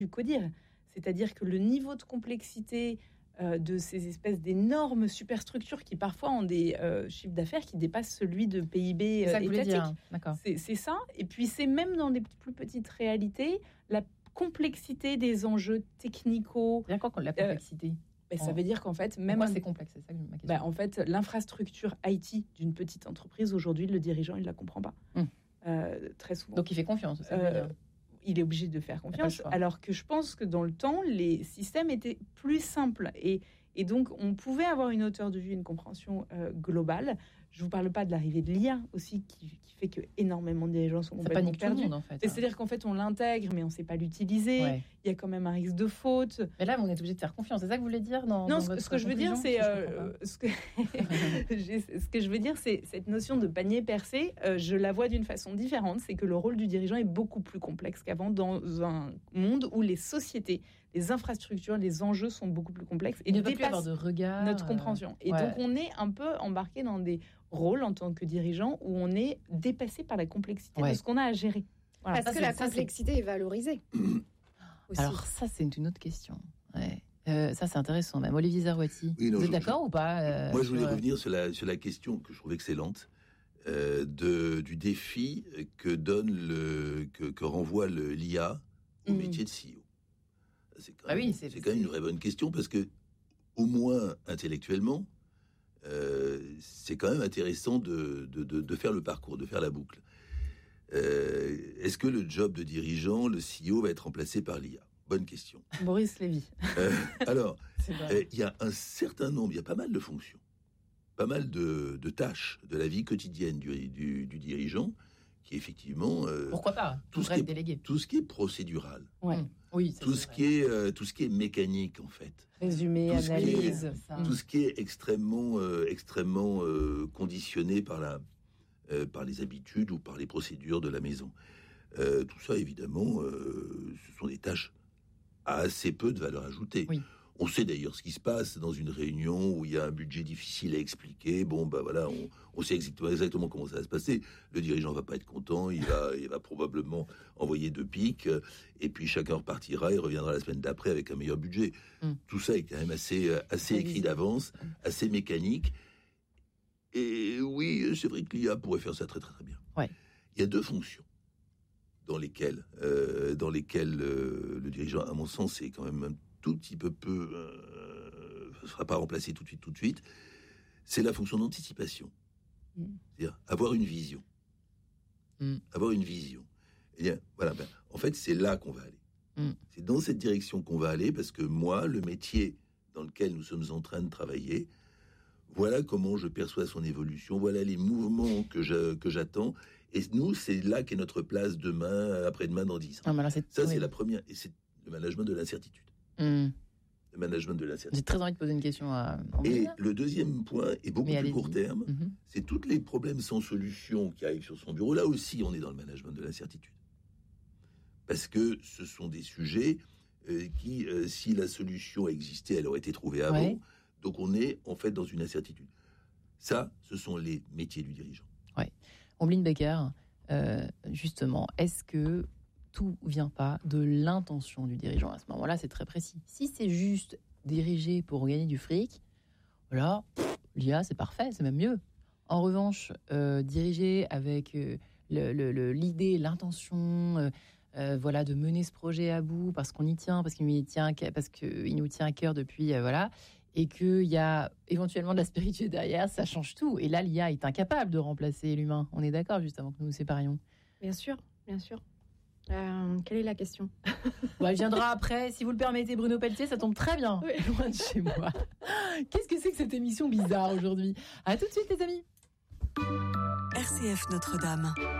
du CODIR. C'est-à-dire que le niveau de complexité de ces espèces d'énormes superstructures qui parfois ont des chiffres d'affaires qui dépassent celui de PIB étatique. D'accord. C'est ça. Et puis c'est même dans des plus petites réalités, la complexité des enjeux technico. Bien quoi la complexité ça veut dire qu'en fait, même... Pourquoi c'est complexe, c'est ça ma question. En fait, l'infrastructure IT d'une petite entreprise, aujourd'hui, le dirigeant, il ne la comprend pas. Très souvent. Donc il fait confiance, ça veut dire. Il est obligé de faire confiance, alors que je pense que dans le temps, les systèmes étaient plus simples. Et donc, on pouvait avoir une hauteur de vue, une compréhension globale. Je ne vous parle pas de l'arrivée de l'IA aussi, qui fait que énormément de dirigeants sont complètement perdus. Tout le monde, en fait. C'est-à-dire qu'en fait, on l'intègre, mais on ne sait pas l'utiliser. Ouais. Il y a quand même un risque de faute. Mais là, on est obligé de faire confiance. C'est ça que vous voulez dire Non, ce que je veux dire, c'est... ce que je veux dire, c'est cette notion de panier percé. Je la vois d'une façon différente. C'est que le rôle du dirigeant est beaucoup plus complexe qu'avant dans un monde où les sociétés, les infrastructures, les enjeux sont beaucoup plus complexes et dépassent notre compréhension. Et donc, on est un peu embarqué dans des rôles en tant que dirigeant où on est dépassé par la complexité de ce qu'on a à gérer. Voilà. Parce que la complexité est valorisée. Alors ça, c'est une autre question. Ouais. Ça, c'est intéressant même. Olivier Zarouati, vous êtes d'accord ou pas Moi, je voulais revenir sur la question que je trouve excellente du défi que renvoie l'IA au métier de CEO. C'est quand même une vraie bonne question parce que, au moins intellectuellement, c'est quand même intéressant de faire le parcours, de faire la boucle. Est-ce que le job de dirigeant, le CEO, va être remplacé par l'IA ? Bonne question. Boris Lévy. Alors, il y a un certain nombre, il y a pas mal de fonctions, pas mal de tâches de la vie quotidienne du dirigeant qui effectivement... Pourquoi pas ? Tout ce qui est procédural. Ouais. Oui, tout ce qui est mécanique en fait. Résumé, analyse. Tout ce qui est extrêmement conditionné par les habitudes ou par les procédures de la maison. Tout ça évidemment, ce sont des tâches à assez peu de valeur ajoutée. Oui. On sait d'ailleurs ce qui se passe dans une réunion où il y a un budget difficile à expliquer. Bon, voilà, on sait exactement comment ça va se passer. Le dirigeant va pas être content, il va probablement envoyer 2 piques, et puis chacun repartira et reviendra la semaine d'après avec un meilleur budget. Tout ça est quand même assez écrit d'avance, assez mécanique. Et oui, c'est vrai que l'IA pourrait faire ça très très très bien. Ouais. Il y a 2 fonctions dans lesquelles le dirigeant, à mon sens, c'est quand même un tout petit peu ne sera pas remplacé tout de suite, c'est la fonction d'anticipation. C'est-à-dire avoir une vision. Avoir une vision. Et bien, voilà, en fait, c'est là qu'on va aller. C'est dans cette direction qu'on va aller, parce que moi, le métier dans lequel nous sommes en train de travailler, voilà comment je perçois son évolution, voilà les mouvements que j'attends, et nous, c'est là qu'est notre place demain, après-demain, dans 10 ans. C'est la première, et c'est le management de l'incertitude. Le management de l'incertitude. J'ai très envie de poser une question à Et le deuxième point est beaucoup plus court terme. C'est tous les problèmes sans solution qui arrivent sur son bureau. Là aussi, on est dans le management de l'incertitude. Parce que ce sont des sujets qui, si la solution existait, elle aurait été trouvée avant. Ouais. Donc on est en fait dans une incertitude. Ça, ce sont les métiers du dirigeant. Ouais. Omblin Becker, justement, est-ce que tout vient pas de l'intention du dirigeant à ce moment-là, c'est très précis. Si c'est juste diriger pour gagner du fric, voilà, l'IA c'est parfait, c'est même mieux. En revanche, diriger avec l'idée, l'intention, voilà, de mener ce projet à bout parce qu'on y tient, parce qu'il nous tient à cœur depuis, voilà, et qu'il y a éventuellement de la spiritualité derrière, ça change tout. Et là, l'IA est incapable de remplacer l'humain. On est d'accord, juste avant que nous nous séparions. Bien sûr, bien sûr. Quelle est la question ? Elle viendra après, si vous le permettez, Bruno Pelletier, ça tombe très bien, loin de chez moi. Qu'est-ce que c'est que cette émission bizarre aujourd'hui ? À tout de suite, les amis. RCF Notre-Dame.